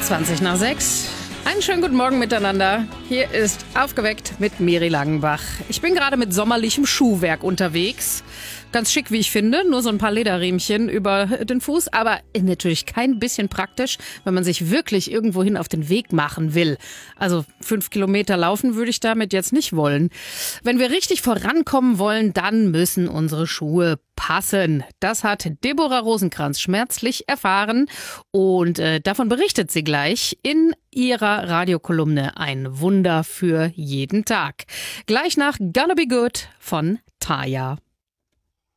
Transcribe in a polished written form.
20 nach 6. Einen schönen guten Morgen miteinander. Hier ist Aufgeweckt mit Miri Langenbach. Ich bin gerade mit sommerlichem Schuhwerk unterwegs. Ganz schick, wie ich finde. Nur so ein paar Lederriemchen über den Fuß. Aber natürlich kein bisschen praktisch, wenn man sich wirklich irgendwohin auf den Weg machen will. Also 5 Kilometer laufen würde ich damit jetzt nicht wollen. Wenn wir richtig vorankommen wollen, dann müssen unsere Schuhe passen. Das hat Deborah Rosenkranz schmerzlich erfahren. Und davon berichtet sie gleich in ihrer Radiokolumne Ein Wunder für jeden Tag. Gleich nach Gonna Be Good von Taya.